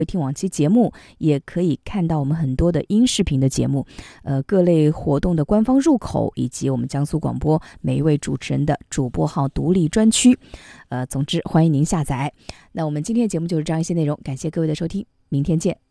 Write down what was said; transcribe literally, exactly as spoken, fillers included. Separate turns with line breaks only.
听往期节目，也可以看到我们很多的音视频的节目，呃，各类活动的官方入口，以及我们江苏广播每一位主持人的主播号独立专区。呃，总之欢迎您下载。那我们今天的节目就是这样一些内容，感谢各位的收听，明天见。